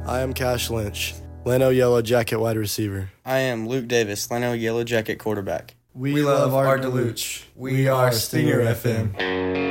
I am Cash Lynch, Leno Yellow Jacket wide receiver. I am Luke Davis, Leno Yellow Jacket quarterback. We love Art DeLuch. We are Stinger FM.